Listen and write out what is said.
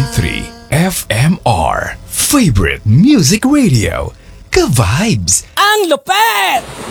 101.3 FMR Favorite Music Radio. Ka-vibes! Ang lupet!